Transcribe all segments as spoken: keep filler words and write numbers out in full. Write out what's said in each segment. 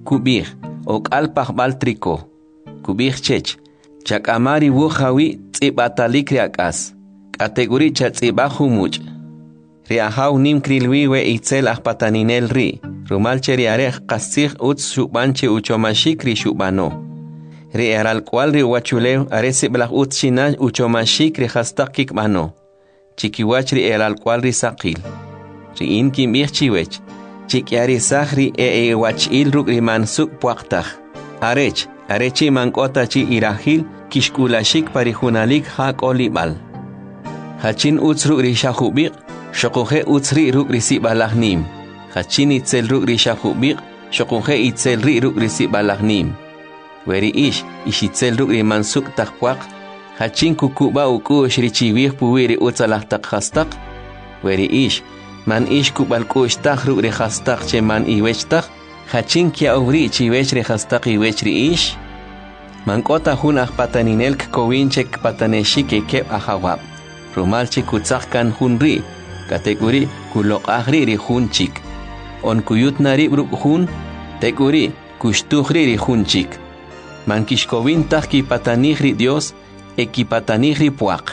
kubij, ok alpaj triko, kubij chech, chak amari wujawi tzibatalik riakas, kategori chatzibaju much. Riahaw nim krilwiwe itzel ahpataninel ri, rumalche riarech kasig uts shubanche uchomashik ri shubano. Ri eral cual ri wachulew aresi blach uts shinan uchomashik ri hastakik mano. Chikiwach ri eral cual ri sakil. Ri inkim ich chiwech. Chikiari sahri e e wachil ruk ri mansuk puaktach. Arech, arechi mankota chi irahil kishkulashik parijunalik hak olibal. Hachin uts ruk ri shahubik, shokuhe uts ri ruk ri sibalahnim. Hachin itzel ruk ri shahubik, shokuhe itzel ri ruk ri sibalahnim. Weri ish, ishitzel ruk ri mansuk takpuak, hachin kukuba ukush ri chiwih puwiri utsalah tak hastak. Weri ish, man ish kubal kush tak ruk ri hastak che man iwech tak, hachin kia uvri chiwech ri hastak iwech ri ish. Mankota hun ahpataninel kkowinchek pataneshik ekep ahawab. Rumalchi kutsak kan hun ri, kategori kulok ahri ri hun chik. On kuyut narib ruk hun, teguri kushtuhri ri hun chik. Mankishkovin taki patanihri Dios, ekipatanihri puak.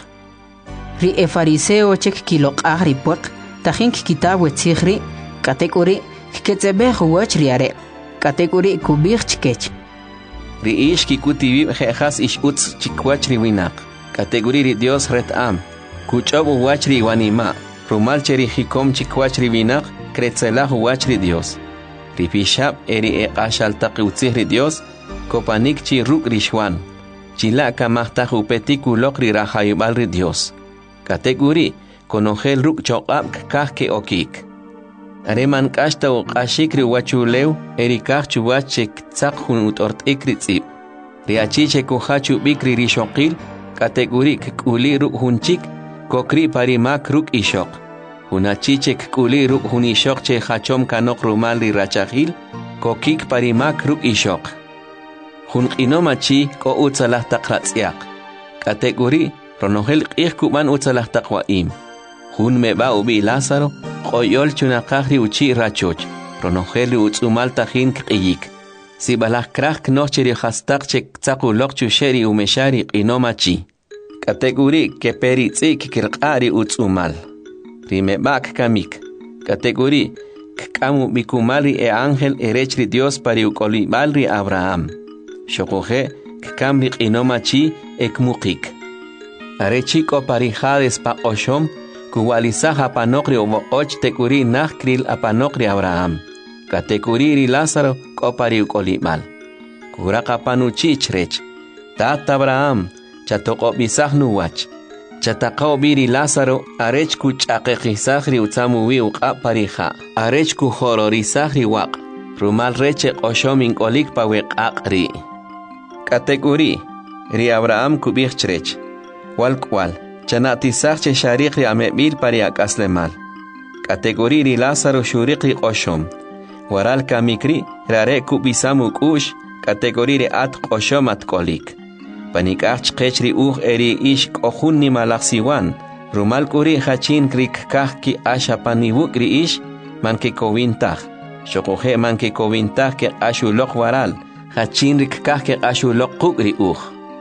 Ri e fariseo chek kilok ahri puak, tajink kitabu etzihri, kategori kiketzebeh huach riare, kategori kubich chikech. Ri ish kikutibib jejas ish utz chikwach ri winak, kategori ri Dios ret am, kuchobu huach ri wanima, rumalche ri hikom chikwach ri winak, kretzelah huach ri Dios. Ri pishab eri e ashal taqi utzihri Dios, kopanik chi ruk rishwan, chilaka mahtaj upetikulok ri rahayubal ri Dios. Kategori, konogel ruk chokab kahke okik. Areman kashta u kashik ri wachulew, eri kah chuwach chek tsak hun utort ikri tzib. Ri achiche kuhachu bikri rishokil, kategori kuli ruk hunchik, kokri parimak ruk ishok. Hunachiche kuli ruk hun ishok che hachom kanok rumal ri rachahil, kokik parimak ruk ishok. Hun qinomachi ko utsalah taqratsiaq. Kategori ronogel qih kuban utsalah taqwaim. Hun meba ubi Lázaro qoyol chunaqahri uchi rachoch. Ronogel utsumal tajin qiyik. Si balah krah knocheri hastaq chek tsaquloq chusheri umeshari qinomachi. Kategori keperi tsik kirqari utsumal. Rimebak kamik. Kategori kkamu bikumali e ángel erechri Dios pari ukolibalri Abraham. Shokoje kkamri qinomachi ekmukik. Arechiko parijades pa oshom kuwalisah apanokri ovoch tekuri nachkril apanokri Abraham. Katekuri ri Lázaro kopari ukolibal. Kuraka panuchichrech. Tat Abraham chatoko bisah nuwach. Chataqao biri Lázaro arech kuchaqeqisahri utsamuwi uqa parija. Arech kuhororisahri waq. Rumal reche oshom inkolik pa weqaqri. Kategori ri Abraham kubichrech. Wal cual chanatisarche sharikri amebil pariak aslemal. Kategori ri Lázaro shurikri oshom. Waral kamikri rare kubisamuk ush. Kategori ri at oshom at kolik. Panikach qechri uh eri ish kohun ni malaksiwan. Rumal kuri hachin krik kahki asha panibukri ish manke kowintah. Shokoje manke kowintah ke ashulok waral. Hachinrik kahke ashulok kukri uh.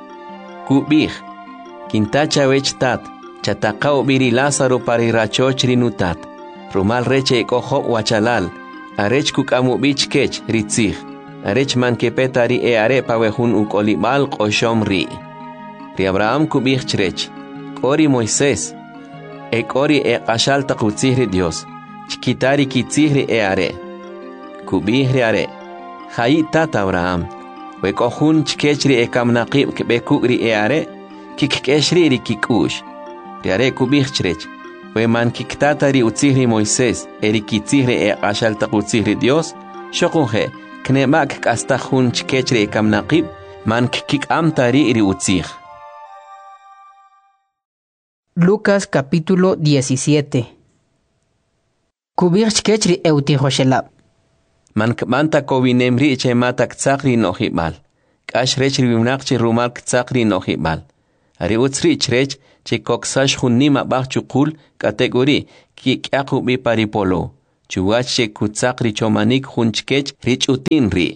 Kubih. Kintacha wech tat. Chataqao biri Lázaro pari rachoch rinutat. Rumal reche koho wachalal. Arech kukamu bich kech ritzih. Arech manke petari e are pawehun ukolibal qoshom ri. Ri Abraham kubih chrech. Kori Moisés. E kori e qashal taqutzihri Dios. Chikitari kitzihri e are. Kubih ri are. Hayi tat Abraham. We kohun chkechri e kamnaqib kbekugri e are. Kikeshri ri kikush. Ri are kubih chrech. We man kiktatari utzihri Moisés. Eri kitzihri e qashal taqutzihri Dios. Shokunhe. Knemak kastajun chkechri e kamnaqib. Man kik amtari ri utzih. Lucas capítulo diecisiete. Kubir chkechri eutihoshelab. Man kmanta kovinemri che matak tsakri nohibal. Kash rechri vimnaqchi rumal tsakri nohibal. Ari utsri chrech che koksash hunnima bachukul kategori ki kyaku bi paripolo. Chuwach che kutsakri chomanik hunchkech rich utinri.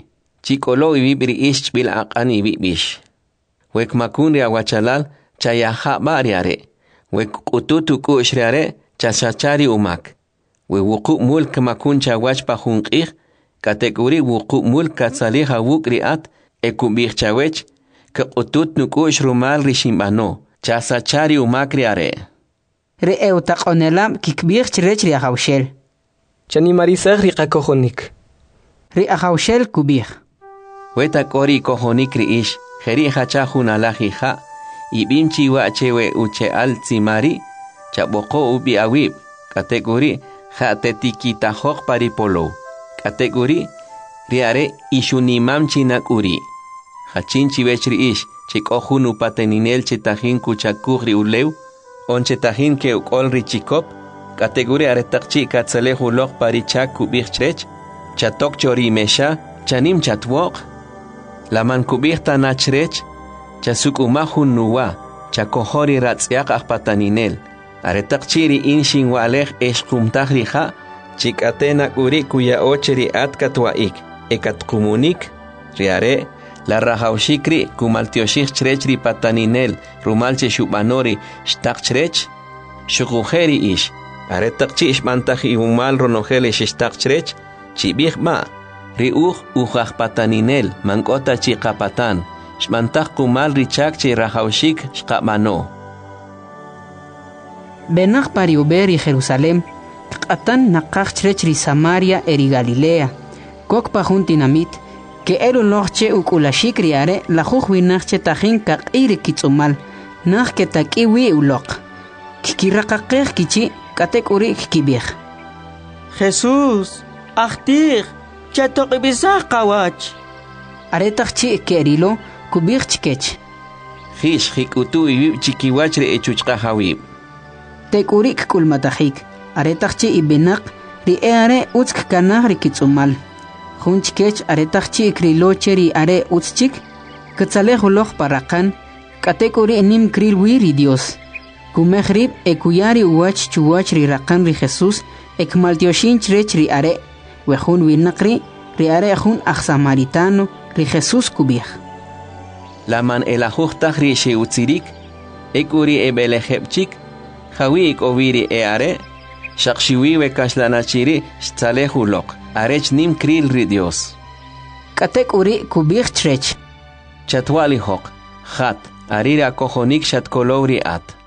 chikolo ibib ri ish bil aqan ibibish. Wek makun ri awachalal chayaha bariare. Wek ututu kushriare chashachari umak. We wuku mulk makun chawach pa hunqih, kategori wuku mulk katsaliha wukri at, ekubih chawech, ke utut nukush rumal rishimbano, chasachari umakri are. Re eutaqonelam kikbih chirech ri ahawshel. Chani marisag ri qakohonik. Ri ahawshel kubih. Weta kori kohonik ri ish, jeri hachahun alahija, ibim chiwa chewe uche al tsimari, chaboko ubi awib, kategori Hatetikita hok paripolo. Kategori riare ishunimam chinakuri. Hachinchi vechri ish chikohun upateninel chetahin kuchakugri uleu. On chetahin ke ukolri chikop. Kategori aretakchi katzalehu lok parichak kubichrech. Chatok chori mesha chanim chatwok. Laman kubirta nachrech. Chasukumahun nuwa. Chakohori ratzyak akpataninel. Aretakchiri inshin walej eshkumtahrija, chikatena uri kuya ocheri atkatwaik, ekatkumunik, riare, la rajaushikri, kumaltioshik chrechri pataninel, rumalche shubanori, shtakchrech, shukujeri ish, aretakchi ishmantaji umal ronojele shtakchrech, chibig ma, riuj ujaj pataninel, mankota chikapatan, shmantaj kumal richakchi rajaushik shkamano. Benach pari uberi Jerusalem, Katan nakach trechri Samaria eri Galilea, Kok pajuntinamit, que ero loche ukulashikri are, la jujuinachche tajin kak iri kitsumal, nach que takiwi ulok. Kikirakakej kichi, katek uri kibich. Jesús, achtir, chatok ibizah kawach. Aretachchi kerilo, kubich chikech. Hish hikutu ibib chikiwachre echuchka hawib. Tekurik kulmatahik, aretachchi ibenak, ri eare utsk kanah rikitsumal. Hunchkech aretachchi krilocheri are utschik, katzalehuloch parakan, katekuri nim krilwiri Dios. Kumehrib ekuyari uwach chuwach ri rakan ri Jesús, ekmaltioshin chrech ri are, wehun winakri, ri are hun achsamaritano, ri Jesús kubich. Laman elahuchtach ri sheutzirik, ekuri ebelehepchik, Hawi oviri e are, shakshiwi we kaslanachiri, stalehulok, arech nim kril ri Dios. Katek uri kubich trech. Chatwali hok, hat, arira kohonik shatkolori at.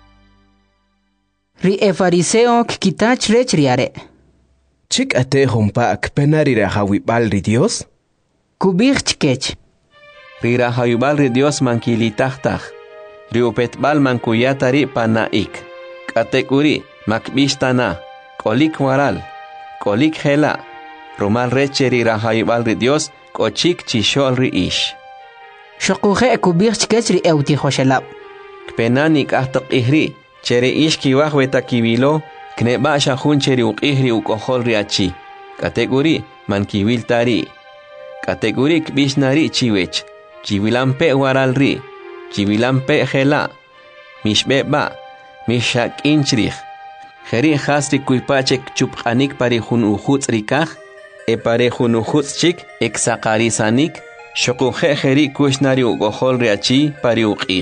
Ri e fariseo kikitach rech riare. Chik ate humpa akpenarira hawibal ri Dios? Kubich chkech. Rira hawibal ri Dios mankilitachtach. Riupetbal mankuyatari panaik. Katekuri, makbishtana, kolik waral, kolik hela, rumal recheri rahayibal ri Dios, kochik chishol ri ish. Shokuje kubich chkechri euti hoshelab. Kpenanik ahtak ihri, chere ish kiwah wetakibilo, kneba shahun cheri ukihri ukohol ri achi. Katekuri, mankiwil tari. Katekuri kbishnari chiwech, chiwilampe waral ri, chiwilampe hela, mishbeba, Mishak inchrich. Jeri hasri kuipachek chuphanik pari hun ujuts rikaj, e pare hun ujuts chik, exakarisanik, shokuje jeri kushnari ugohol riachi pari uqij.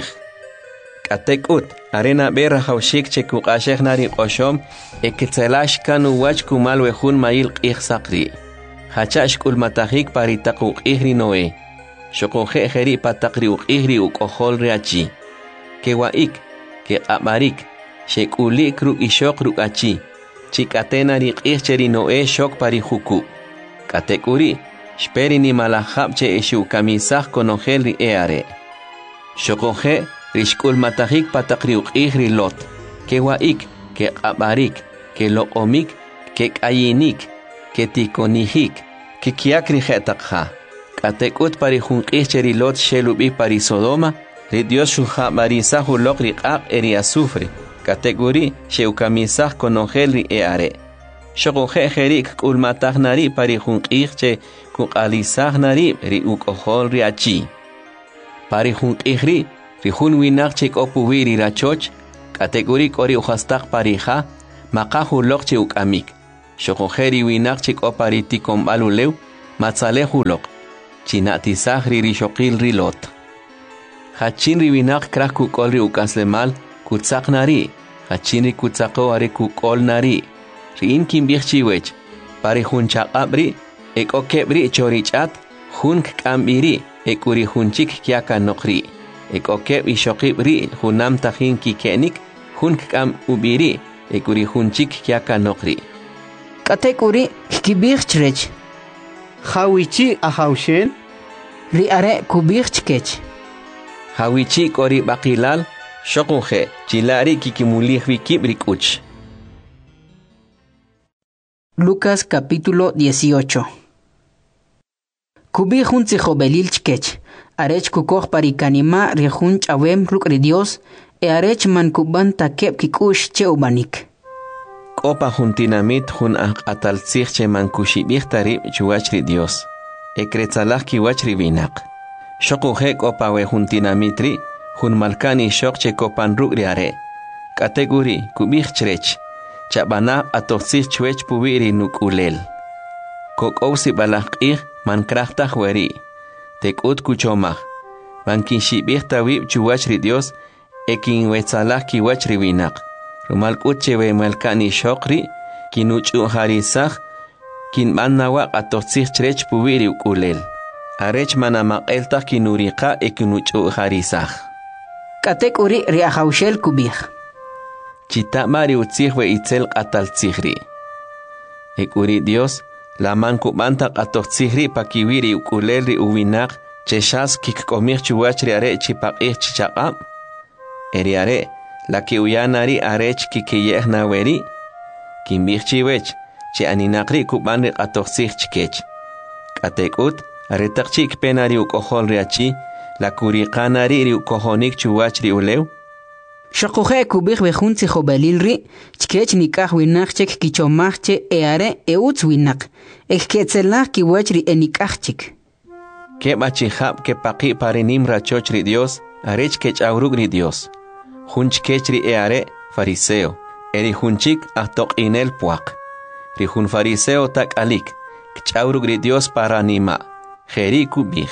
Katek ut, arena berra haushik chekukashek nari oshom, e ketzelash kanu wach kumal wehun mail qij sakri. Hachash kulmatahik pari takuk ihri noe. Shokuje jeri patakri uqihri ugohol riachi. Kewaik, ke amarik, Shekuli kru ishok ru achi. Chikatena ri qihcheri noe shok pari huku. Katekuri, shperi ni malahab che eshu kamisah konongel ri eare. Shokoje, rishkul matahik patakri uqihri lot. Ke waik, ke abarik, ke loomik, ke kayinik, ke tikonihik, ke kiakri jetakha. Katekut pari hun qihcheri lot shelubi pari Sodoma, ri Dios shuha marisahu lok ri qaq eri azufre. Kategori sheukamizah konongel ri eare. Shokoje jerik kulmatah nari pari junqihche kukalizah nari ri ukohol ri achi. Pari junqihri ri jun winakche kopuwiri rachoch. Kategori kori uhastak parija makahu lokche ukamik. Shokoje ri winakche kopari tikombaluleu matzalehu lok. chinatisaj ri rixoqil ri lot. Hachin ri winak kraj kukol ri ukaslemal kutzaq nari, hachin ri kutzaqo ari kukol nari. Ri in kimbij chiwech, pari hun chaqabri, ek okebri chorichat, hun kambiri, ek uri hunchik kiaka nokri. Ek okeb ishoqibri hunam tajin kikenik, hun kam ubiri, ek uri hunchik kiaka nokri. Katek uri kibij chrech. Hawichi ahawshen. Ri are kubij chkech. Hawichi kori bakilal, shokunje, chilari kikimulih wikibri kuch. Lucas capítulo dieciocho. Kubi jun tzijobelil chkech, arech kukoh parikanima rejun chawem rukri Dios, e arech man kuban takep kikush che ubanik. Kopa juntinamit jun ataltzich che man kushibich tarib chuachri Dios, e kretzalach kiwachri binak. Shokuje kopa we juntinamitri, jun malkani shok che kopan rukri are. Kateguri kubich chrech. Chabana atoxich chwech pubiri nukulel. Kok ousi balakir man krachta hueri. Tek ut kuchomach. Man kinshibich tawib chuachri Dios, ekin wetzalah kiwachri binak. Rumal utchewe malkani shokri, kinuchu harisach, kin manawak atoxich chrech pubiri ukulel. Arech manamak eltach kinurika ekinuchu harisach. Katek uri riahaushel kubich. Chita mari utzihwe itzel atal tzihri. Ekuri Dios, la man kubanta atok tzihri pakiwiri ukulelri uwinak, cheshas kikkomich chuachri are chipakih chichaqam. Eri are, la ki uyanari arech kikiyeh naweri. Kimbich chiwech, che aninakri kubanri atok tzih chikech. Katekut, aretak chik penari ukohol riachi, la kurikanari ri ukohonik chuachri ulew. Shokuje kubich bejun tzijobelilri, chkech nikah winak chek kichomachche eare eutz winak, eketzelach kiwachri enikachchik. Keba chihab ke paqi parinim rachochri Dios, arech kech aurugri Dios. Hunch kechri eare fariseo, eri hunchik ahtok inel puak. Ri hun fariseo tak alik, kech aurugri Dios paranima, jeri kubich.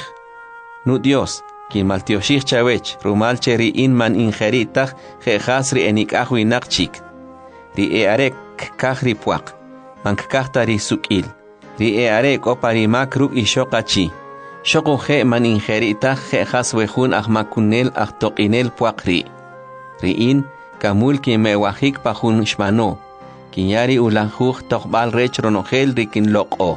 Nu Dios, kin maltioshich chawech, rumal cheri in man ingeritach, jejasri enik ahuinak chik. Ri earek kahri puak, man kahtari sukil. Ri earek oparimak ruk ishokachi. Shoko je man ingeritach, jejas wejun ahmakunel ahtokinel puak ri. Ri in, kamul ki mewahik pahun shmano. Kinyari ulanjuj tokbal rech ronogel rikin loko.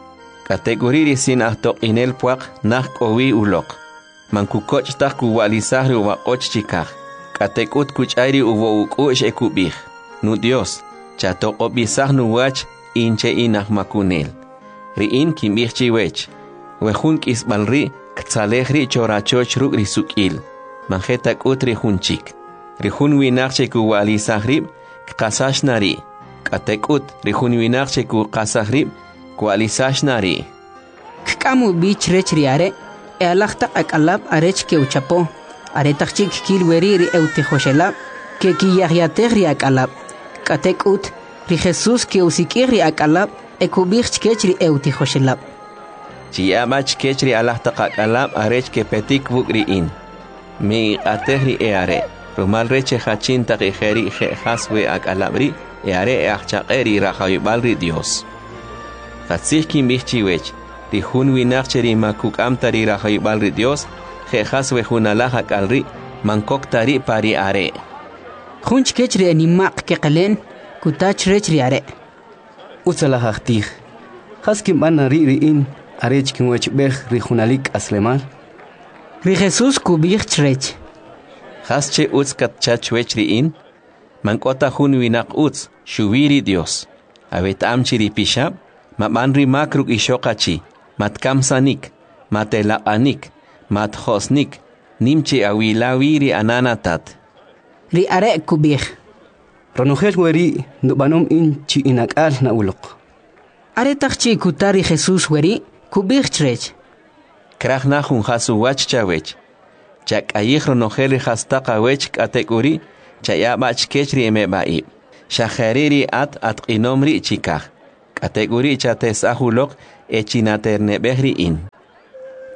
Kategori sin ahtokinel puak, nah kowi ulok. Man kukoch tak kuwalisahri uwa och chikaj. Katekut kuchairi uwo ukush ekubij. Nu Dios, chatok obisah nuwach inche inah makunel. Ri in kimbij chiwech. Wejun kisbalri, ktzalejri chorachoch ruk risukil. Manjetak utri hunchik. Rihun winachche kuwalisahrib, kkasash nari. Katekut, rihun winachche kukasahrib, kuwalisash nari. Kkamu bich rech riare, e alachta akalab arech ke uchapo, aretachik kilweri ri eutijoshelab, ke kiyahyatech ri akalab, katek ut, ri Jesus ke usikir ri akalab, e kubich chkech ri eutijoshelab. Chiyamach kech ri alachta akalab arech ke petik buk ri in. Mi atech ri eare, rumal reche hachin tak ejeri jehaswe akalabri, eare e achchaqeri rajayibal ri Dios. Katzich kimbich chiwech, Ri hun winachcheri makuk amtari rajayibal ri Dios, jejas wejunalajak alri, mankok tari pari are. Junch kechri animaq keqelen, kutach rechri are. Utzalajajtij, haskim bana ri ri in, arech kinwech bej ri junalik aslemal. Ri Jesus kubich chrech. Hasche utz katchach wechri in, mankota hun winak utz, shubiri Dios. Avet amchiri pishab, mamanri makruk ishokachi. Matkamsanik, matelaanik, mathosnik, nimchi awilawiri ananatat. Ri are kubich. Ronogel weri, nubanom in chi inakal na ulok. Are takchi kutari Jesus weri, kubich chrech. Krach nahun hasu wach chawech. Chak ayich ronogel hastaka wech kategori, chayabach kechri emebaib. Shahariri at at inomri chikah. Kategori chates ahulok, echinaterne behri in.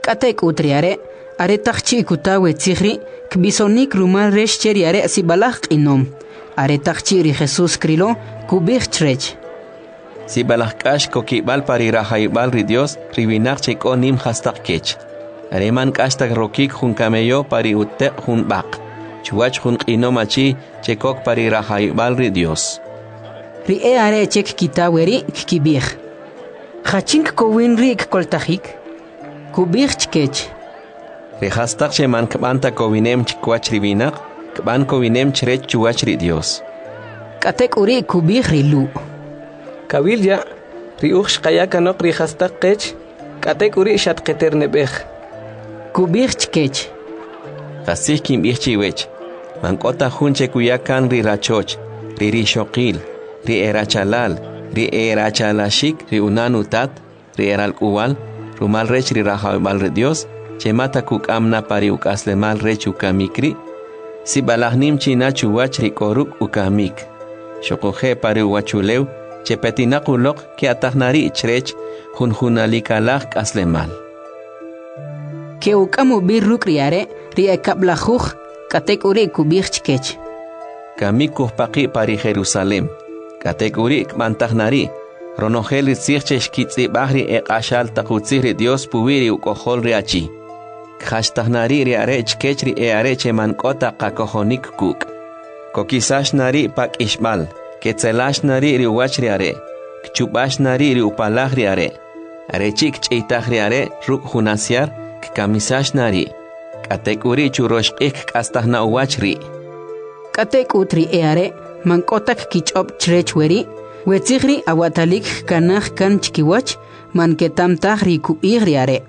Katek utriare, are tachi kutawe tzihri, kbisonik rumal resh cheriare sibalach inom. Are tachi ri Jesus krilo, kubich trech. Sibalach kash kokibal pari rahaibal ri Dios, ribinak cheko nim hastak kech. Areman kastak rokik hun kameyo pari utte hun bak. Chuach hun inomachi chekok pari rahaibal ri Dios. Ri e are chek kitaweri kibich. Hachink kowin rik koltahik. Kubich chkech. Ri hastak sheman kbanta kowinem chkwach ribinak, kban kowinem chrech chuach ri Dios. Katek uri kubich rilu. Kabilya, ri uch kayakanok ri hastak kech, katek uri shat keter nebech. Kubich chkech. Kasih kim ichiwech. Mankota hunche kuyakan ri rachoch, ri ri shokil, ri erachalal, ri erachalashik, ri unanutat, ri eralkuwal, rumal rech ri rahaibal ri Dios, chemata kuk amna pari ukaslemal rech ukamikri, si balahnim china chuwach ri koruk ukamik. Shokoje pari uwachulew, chepetinakulok ki atahnari ichrech, hunhunalikalak aslemal. Que ukamu birruk riare, ri ekablajuj, katek uri kubich chkech. Kamik kuhpaki pari Jerusalem, katek uri kmantahnari, ronogel tzirchesh kitzi bahri ekashal takutziri Dios puwiri ukohol riachi. Khashtahnari riare chkechri eare chemankota kakohonik kuk. Kokisash nari pak ishmal, ketzelash nari riwach riare, kchubash nari riupalach riare, arechik chitach riare ruk hunasiar, kamisash nari. Katek uri churosh ik kastahna uwachri. Katek utri eare, mankotak kichop chrechweri, wetzigri awatalik kanach kan chkiwach, man ketamtach ri kuigriare.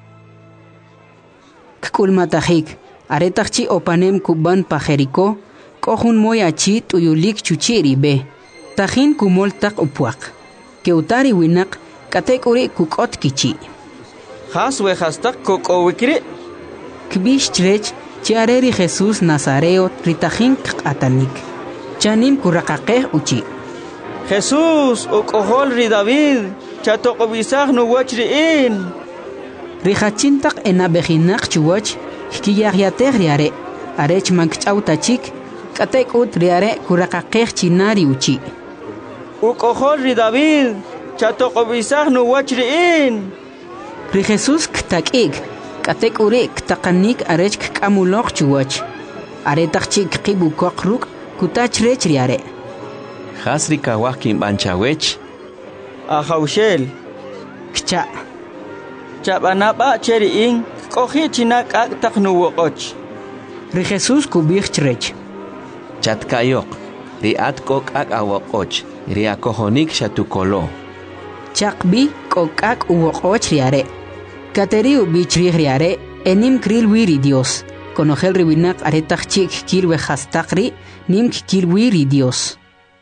Kkulmatahik, aretachchi opanem kuban pajeriko, kohun moyachi tuyulik chuchiri be. Tajin kumoltak upuak. Keutari winak, katek uri kukot kichi. Has we hastak koko wikri. Kbish trech, chiareri Jesus Nazareo ritajin atanik. Chanim kurakakeh uchi. Jesus, okohol ri David, chatokobisag no wachri in. Rijachintak enabejinak chuwach, hkiyagyateh riare, arech mankchautachik, katek ut riare kurakakeh chinari uchi. Okohol ri David, chatokobisag no wachri in. Ri Jesus ktakik, katek uri ktakanik arech kkamulok chuwach. Aretachik kibukokruk, kutach rech riare. Hasri kawakim banchawech. Ahaushel. Kcha. Chabanapa cheri in, kohi chinak ak taknuwokoch. Ri Jesus kubich chrech. Chatkayok, riat kok ak awokoch, riakohonik shatukolo. Chakbi kokak uwokoch riare. Kateriu bichri riare, enim kril wiri Dios. Conogel riwinak aretach chik kilwe hastakri, nim kilwiri Dios.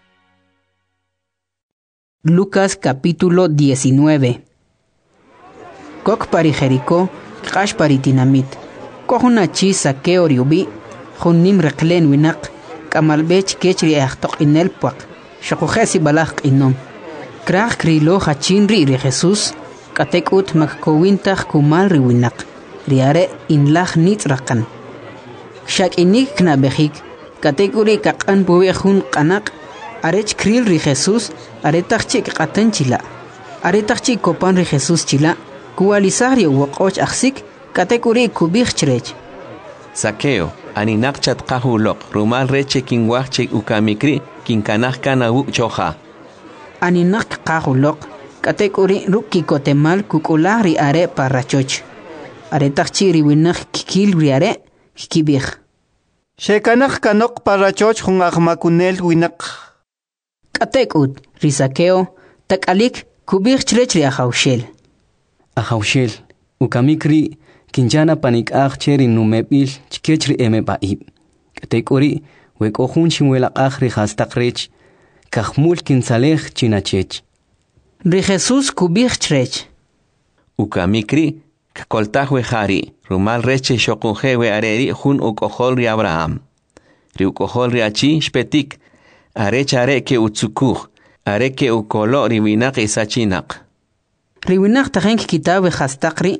Lucas capítulo diecinueve. Kok pari Jericó, kash pari tinamit. Kohunachi sakeo riubi, hunim reklen winak, kamalbech kechri achtok inel puak, shokujesi balak inom. Krach krilo hachinri ri Jesus, katekut makkowintach kumal riwinak, riare inlach nitzrakan. Shak inik knabehik, katekuri kakan buwehun kanak, arech kril ri Jesus, aretach chik katan chila. Aretach chik kopan ri Jesus chila, kualisari wakoch aksik, katekuri kubich chrech. Sakeo, aninak chat kahulok, rumal reche kinwachche ukamikri, kinkanach kanawuk choja. Aninak kahulok, katekuri ruki kotemal kukulari are parachoch. Aretachchi riwinak kikil riare, kikibich. Shekanach kanok parachoch hun agmakunel winak. Katekut, risakeo, takalik, kubich chrech ri ahaushel. Ahaushel, ukamikri, kinjana panik ah cheri numebil, chikechri eme baib. Katekuri, wekohun chimwela ahri hastakrech, kahmul kinsalech chinachech. Ri Jesus kubich chrech. Ukamikri, kakoltahwe hari, rumal reche shokunjewe areri hun ukohol ri Abraham. Ri ukohol ri achi shpetik, arech are ke utsukuj, are ke ukolo riwinak isachinak. Riwinak tajenk kitabe hastakri,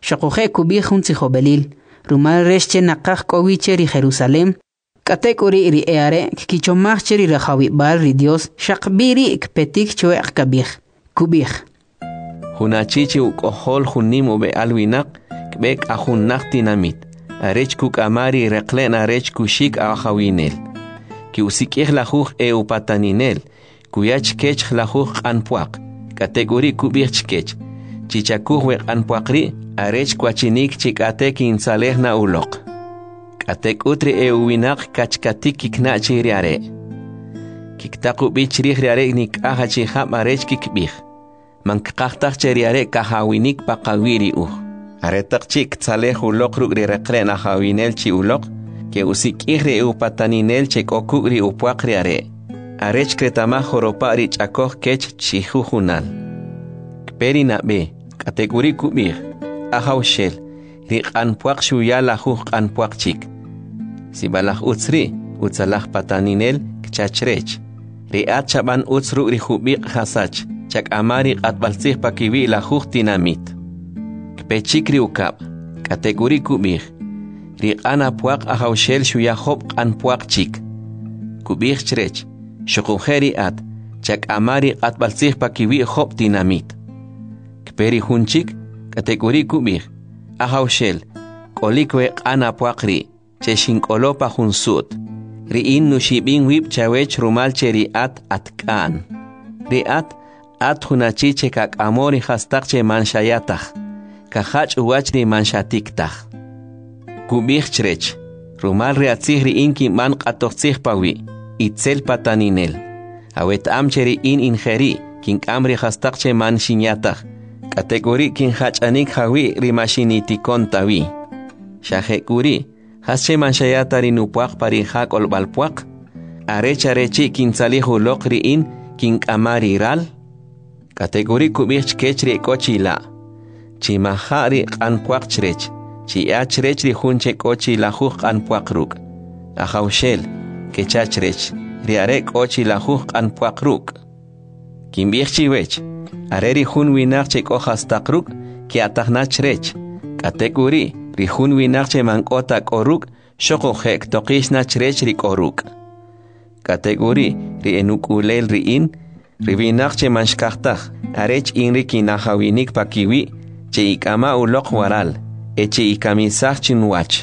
Shaqoje kubi junzi jobelil. Rumal resche naqaq kowiche ri Jerusalem. Katek uri ri eare kichomach cheri rajawi bar ri Dios shaqbiri ikpetik choeq kabih. Kubih. Hunachichi ukohol hunim ube alwinak kbek ahunak dinamit. Arech kuk amari reklen arech kushik ahawinel. Ki usikih lahuj e upataninel. Kuyach kech lahuj anpuak. Kategori kubih chkech. Chichakuj we anpuakri arech kwachinik chikatek insaleh na ulok. Katek utri e uwinak kachkatik kiknachi riare. Kiktaku bichrih riare nik ahachi ham arech kikbih. Mankaktak cheriare kahawinik pakawiri uh. Aretak chik tsaleh ulok rugri reklen ahawinel chi ulok. Ke usikihri upataninel chek okugri upuakri are. Arech kretama joropa rich akoh kech chihujunal. Kperi na be. Kategori kubir. Ahaw shel. Rik anpuak shuya lahuj anpuak chik. Sibalah utsri. Utsalah pataninel kchachrech. Riat chaban utsru rihubik hasach. Chak amari atbalsih pakiwi lahuj dinamit. Kpechikri ukap. Kategori kubir. Rik anapuak ahaw shel shuya hop anpuak chik. Kubir chrech. Shukujeri at. Chak amari atbalsih pakiwi hop dinamit. Kperi hunchik. Kategori kubir. Ahaw shel. Kolikwe anapuakri. Cheshinkolopa hunsut. Riin nushibin wip chawech rumal cheri at atkan. Riat at hunachiche kak amori hastakche manshayatach. Kahach uwachri manshatiktach. Kubich chrech. Rumal reatzih riin ki man qatochtzih pawi. Itzel pataninel. Awet amcheri in ingeri. King amri hastakche manshinyatach. Kategori kin hachanik hawi rimashinitikon tawi. Shahekuri. Hasche manshayata rinupuak parijak olbalpuak. Arecha rechi kin salihu lokri in kin amari ral. Kategori kubich kechri kochila. Chimahari anpuak chrech. Chia chrech ri hunche kochila huk anpuak ruk. Ahaushel. Kechachrech. Riare kochila huk anpuak ruk. Kimbich chiwech. Areri hun winak che kohas takruk. Ki atahna chrech. Kategori. Rihun winakche mankota koruk, shoko hek tokishna chrech ri koruk. Kategori, ri enukulel ri in, ri winakche manshkachtach, arech inri kinahawinik pakiwi, che ikama ulok waral, eche ikamisach chinwach.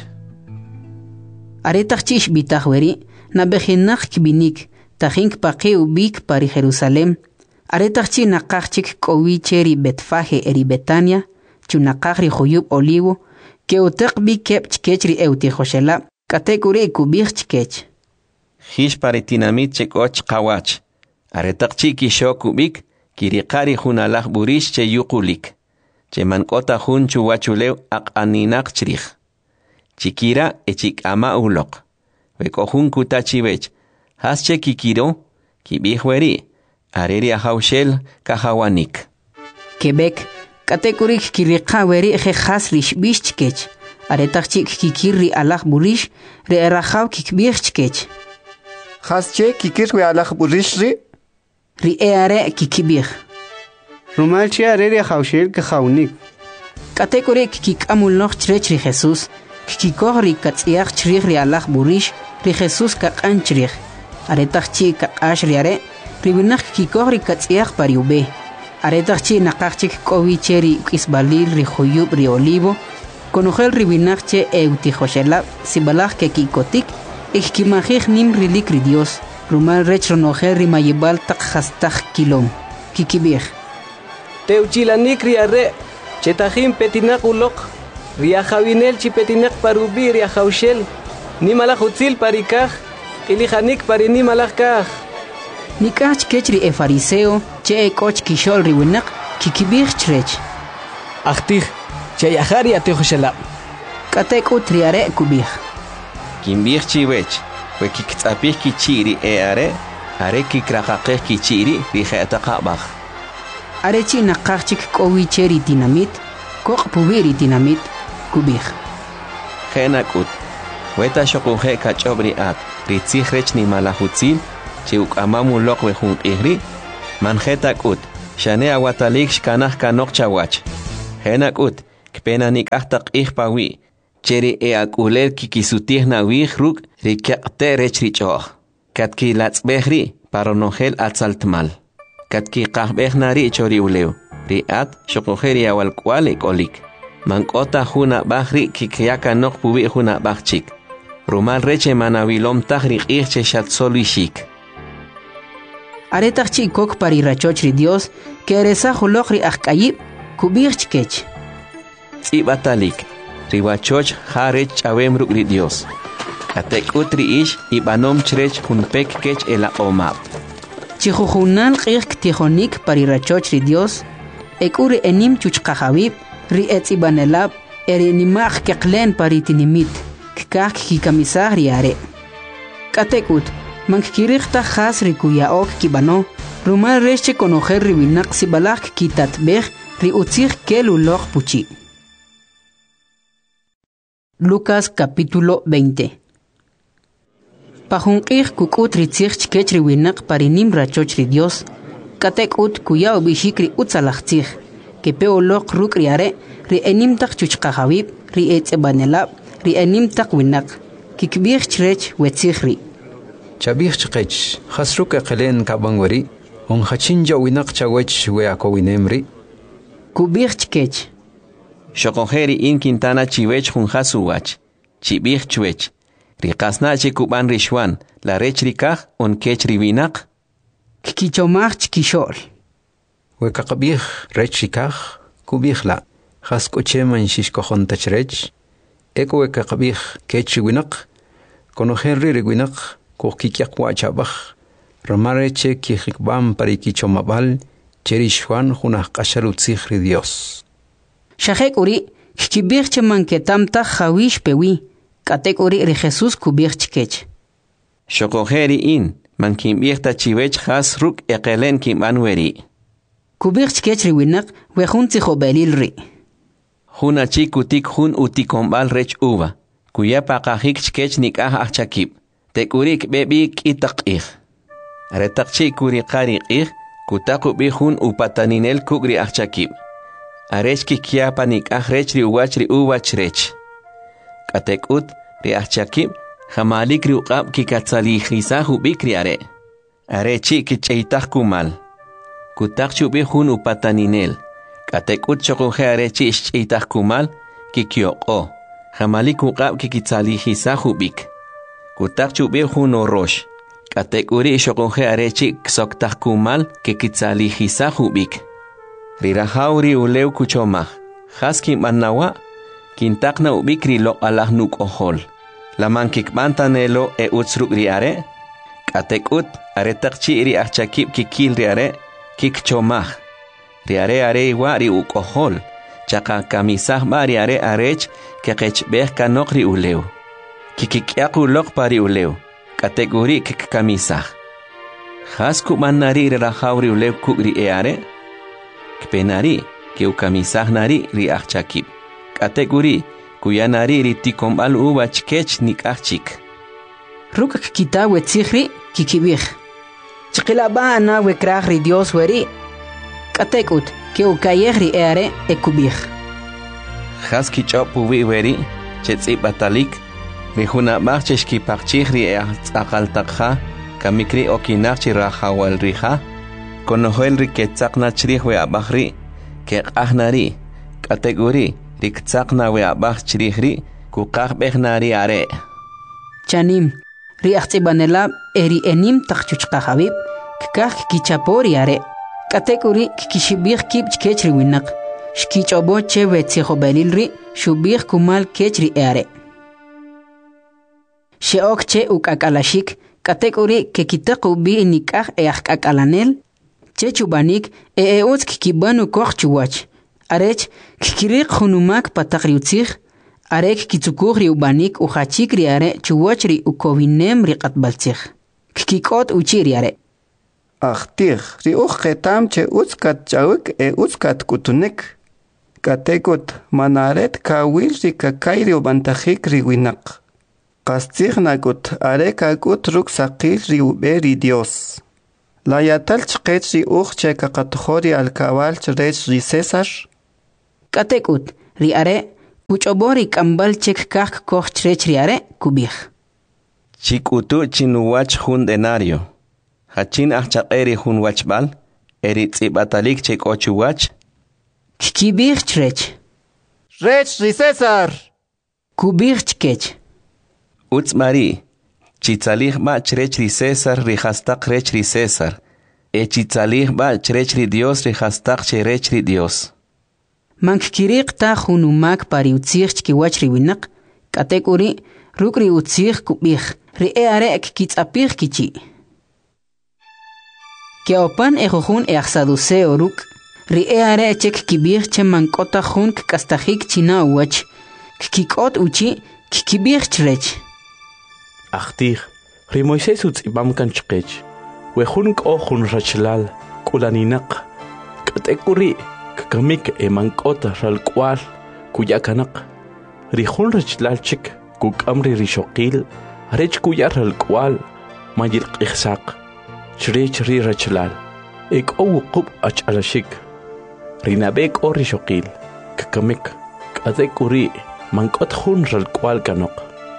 Aretach chish bitach weri, na bejinak kibinik, tajink pake ubik pari Jerusalem. Aretach chi nakachik kowiche ri betfaje eri Betania, chunakach ri joyub olivo, que utek bi kep chkechri euti joshela, kategori kubich chkech. Hish paritinamit chekoch kawach. Aretak chiki shokubik, kirikari hunalach burish che yukulik. Che mankota hun chuwachulew ak aninak chrich. Chikira echik ama ulok. Weko hun kutachivech. Has che kikiro, kibihweri. Areri ahaushel kahawanik. Quebec. Kategorik kirika weri eje hasrish bishchkech. Aretachik kikiri alach burish, re erahaw kikbirchkech. Hasche kikir we alach burish ri? Ri eare kikibir. Rumalchi areri haushel kahaunik. Kategorik kikamul noch chrech ri Jesus. Kikikoh ri katsiach chrich ri alach burish, ri Jesus kakan chrich. Aretachik kakash ri are, ribinach kikikoh ri katsiach pariube. Aretachchi nakachik kowicheri kisbalil ri joyub ri olivo, konojel ribinachche eutijoshela, sibalach ke kikotik, ikimajich nim rilik ri Dios, rumal rech ronojel ri mayibal tak hastach kilom, kikibir. Teuchilanik ri arre, chetajim petinak ulok, ri ajawinel chi petinak parubi ri ajaushel, nimalach utzil parikaj, ilijanik pari nimalach kaj. Nikach kechri e fariseo, che e koch kishol riwinak, kikibir chrech. Achtich, che yahari atejoshelab. Katek utriare kubir. Kimbir chiwech, we kiktzapih kichiri e are, are kikrakakeh kichiri rijetakabach. Arechi nakachik kowicheri dinamit, kok pubiri dinamit, kubir. Genakut, weta shokuhe kachobri at, ritzich rech ni malahutzil, Chiuk amamu lok we hun ihri, manjeta kut, shane awatalik shkanach kanok chawach. Henak ut, kpena nik'ajtaq ijpawi cheri e akulel kikisutih nawih ruk rikyaqte rechrichoj katki latzbehri paronogel atzaltmal katki qahbejnari chori uleu riat shokojeri awalkwale kolik mankota juna bahri kikyaka nok pubi juna bahchik rumal reche manawilom tahri qihche shatsolishik aretach kok pari rachochri Dios que eresa julokri akayib kubirchkech ibatalik riwachoch harech chawem rukri Dios atek utri ish ibanom chrech hunpek kech ela omap chijujunal qih tijonik pari rachochri Dios ekuri enim chuchqajawib ri etzibanelab eri nimaj keqlen pari tinimit kak kikamisah riare katekut mankirikta khas rikuya ok kibano rumal reche conocer ribinak sibalak kitat bej ri utzig kelulok puchi. Lucas capítulo veinte. Pajunqih kukut ritzig chkech riwinak parinim rachoch ri Dios katekut kuya obishikri utzalachtzig que peolok ruk riare ri enim tak chuchqajawib ri etzebanelab ri enim tak winak kikbih chrech wetzigri Chabih chqech khasruk qelen kabangwari on khachinja winak chawech we akowinemri kubih chkech shokojeri in Quintana chiwech jun hasuwach chibih chwech riqasna chikuban rishwan la rech rikaj on kech ribinak kikichomaj chkishol we kaqbih rech rikaj kubih la khaskocheman shishkojon tachrech eko we kaqbih kech winak konojerri riwinak kokikyak wachabaj ramareche kijikbam parikichomabal cherishwan junaj qashalutzigri Dios Shajek uri kibir cheman ketamta jawish pewi katek uri ri Jesus kubir chkech shokojeri in man kimbirta chiwech has ruk eqelen kimbanweri kubir chkech riwinak we jun tijobelil ri juna chikutik jun utikombal rech uva kuya paqajik chkech nikaj achakib tekurik bebik itaqih aretaqchi kuri qariqih kutaqu bihun upataninel kugri achakib arechki kiapa nikaj rech ri uwach ri uwach rech katekut ri achakib jamalik ri uqab kikatzalijisahu bikri are arechi kicheitaj kumal kutaqchu bihun upataninel katekut chokoje arechi ischeitaj kumal kikyoqo jamalik uqab kikitzalijisahu bik Kutakchu bihun orosh katekuri shokonje arechi ksoktaj kumal kikitzalijisahu bik rirahauri uleu kuchomaj haski manawa kintakna ubikri lo alahnuk ohol laman kikbantanelo e utsruk riare katekut aretakchi ri achakib kikil riare kikchomaj riare are iwa ri ukohol chaka kamisah bari are arech kekech beh kanok ri uleu kikikyaku lok pari uleu kategori kikamisah hasku manari rirahauri uleu kugri eare kpenari ke ukamisah nari ri achakib kategori kuyanari ri tikombal uwa chkech nikachik ruk kita wetzigri kikibih chqilaba ana wekraj ri Dios weri katekut ke ukayegri eare ekubih haski chopu wi weri chetsi batalik Mijuna marcheski parchigri e aqaltaqha kamikri okinaqchi rahawal riha konohel riketzaqna chrihwe abahri ke qahnari kategori riktzaqna we abah chrihri kuqaq behnari are chanim ri aqtsibanela eri enim taqchuchqa habib kaq kichapori are kategori kishibih kib kechri winaq shkichobo chewe tsikhobelilri shubih kumal kechri are Sheokche ukakalashik kategori ke kitaqu bi nikah e akalanel chechubanik e eots kibanu kochchuwach arech kikirik khunumak pataqriutzig arek kitsukugri ubanik uhachikri are chuwachri ukowinem riqatbaltzig kikikot uchiri are Achtig ri uqetam che utskat chawik e utskat kutunik katekut manaret kawil ri kakayri ubantajik ri winak Kastignagut arekakut ruksaqil riuberi Dios. La yatal chqech ri uqche kakatjori al cabal chrech ri César. Katekut ri are kuchobori kambal chek kak koch trech ri are kubih. Chikutu chinuwach hun denario. Hachin achaqeri hun wachbal. Eri tsibatalik chek ochuwach. Kibih trech. Rech ri César. Kubih chkech. Uts mari. Chitzalih ba chrech ri César ri hastak rech ri César. E chitzalih ba chrech ri Dios ri hastak cherech ri Dios. Mank kiriq ta hunumak pari utzir chkiwach ri winak. Katek uri ruk ri utzir kubih. Ri e are kitzapir kichi. Keopan e jujun e axaduse oruk. Ri e are chek kibir che mankota jun kastahik china uwach. Kikot uchi kikibir chrech. Achtig, ri Moisés utz ibam kan chqech. We jun ko jun rachlal kulaninak. Katekuri kakamik e mankota ralkwal kuyakanak. Ri jun rachlal chik kukamri rishoqil. Rech kuyar ralkwal majil qixsaq. Chrech ri rachlal. Ek o qub ach alashik. Rinabek o rishoqil. Kakamik katekuri mankot jun ralkwal kanok.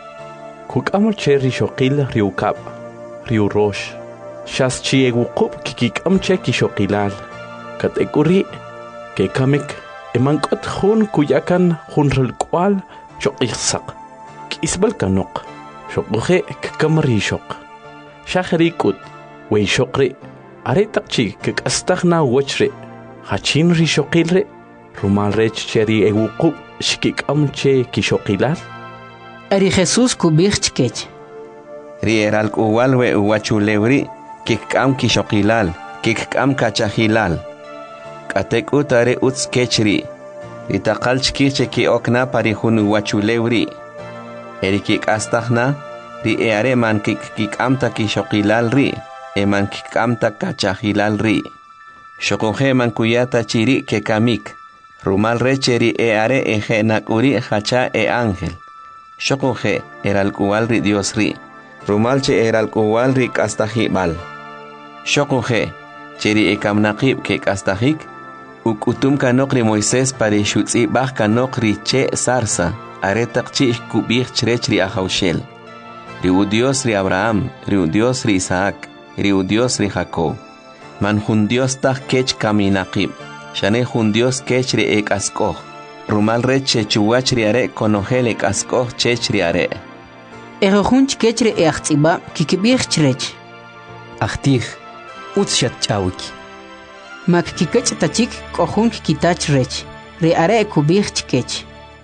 Kuk amol cherry shoqil riu kap, riu rosh. Shas chi eguqub kikik am cheki shoqilal. Kat ekuri, ke kamik, emankot hun kuyakan hun ralkwal shoqixsaq. Kisbal kanok, shoquje kakamri shoq. Shahri kut, wey shoqri, aretak chi kik astagna wachri. Hachin ri shoqilre, rumal rech cherry eguqub shikik am che ki shoqilal. Ari Jesús kubih chkech. Ri eral uwalwe uwachulewri kikam kishoqilal, kikam kachahilal. Katek utare uts kechri. Ri taqal chkiche ki okna pari hun uwachulewri. Eri kik astahna, ri eare man kik kikam ta kishoqilal ri, e man kikam ta kachahilal ri. Shokoje man kuyata chiri ke kamik. Rumal recheri eare eje nakuri hacha e ángel. Shokoje era el cual ri Dios ri. Rumalche era el cual ri kastahibal. Shokoje cheri e kamnaqib ke kastahik. Ukutum kanok ri Moisés pari shutzi bah kanok ri che sarsa. Aretak chi kubih chrech ri ahaushel. Ri u Dios ri Abraham, ri u Dios ri Isaac, ri u Dios ri Jacob. Man hun Dios tah kech kaminaqib. Shane hun Dios kech ri ek askoh. Rumal reche chuwach riare konogel ek askoh chech riare. Ero jun chkechre e achtiba kikibir chrech. Achtig, utz shat chawik. Mak kikech tachik kohun kitach rech. Ri are kubir chkech.